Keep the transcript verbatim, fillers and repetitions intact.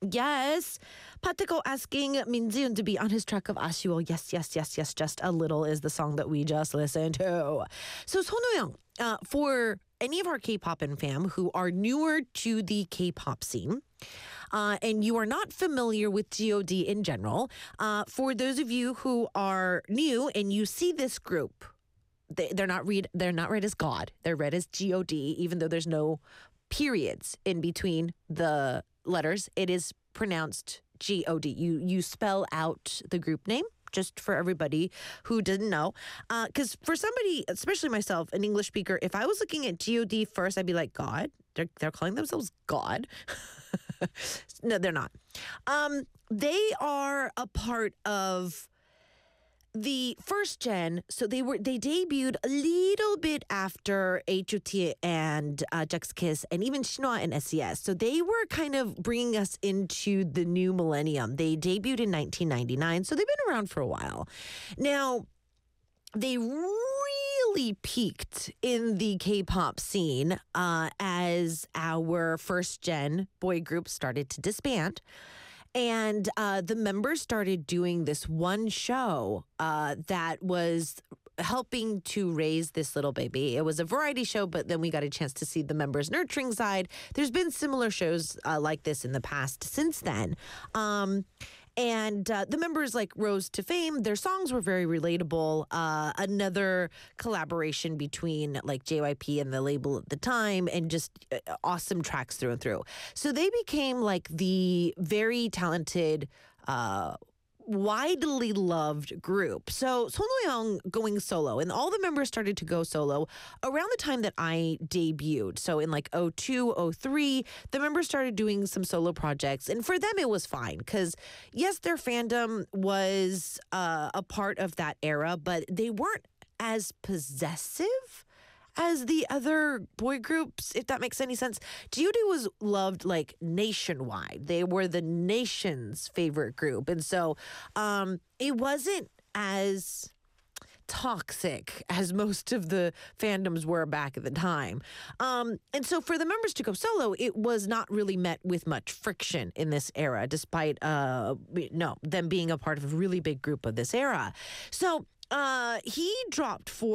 Yes. Patiko asking Min Ji-yoon to be on his track of 아쉬워. Yes, yes, yes, yes. Just a little is the song that we just listened to. So Sonoyoung, uh, for any of our K-pop and fam who are newer to the K-pop scene, uh, and you are not familiar with G O D in general, uh, for those of you who are new and you see this group, they, they're not read they're not read as God. They're read as G O D, even though there's no periods in between the letters. It is pronounced G O D. You you spell out the group name, just for everybody who didn't know. Because uh, for somebody, especially myself, an English speaker, if I was looking at G O D first, I'd be like, God? They're, they're calling themselves God? No, they're not. Um, they are a part of the first gen. So they were they debuted a little bit after H O T and uh, Jack's Kiss and even Shinhwa and S E S. So they were kind of bringing us into the new millennium. They debuted in nineteen ninety-nine, so they've been around for a while. Now, they really peaked in the K-pop scene uh, as our first gen boy group started to disband. And uh, the members started doing this one show uh, that was helping to raise this little baby. It was a variety show, but then we got a chance to see the members' nurturing side. There's been similar shows uh, like this in the past since then. Um, and uh, the members like rose to fame. Their songs were very relatable. Uh, another collaboration between like J Y P and the label at the time, and just uh, awesome tracks through and through. So they became like the very talented, uh, widely loved group. So Sonoyoung going solo, and all the members started to go solo around the time that I debuted. So in like oh two, oh three, the members started doing some solo projects, and for them it was fine because yes, their fandom was uh, a part of that era, but they weren't as possessive as the other boy groups, if that makes any sense. G O D was loved like nationwide. They were the nation's favorite group. And so um, it wasn't as toxic as most of the fandoms were back at the time. Um, and so for the members to go solo, it was not really met with much friction in this era, despite uh, no them being a part of a really big group of this era. So uh, he dropped for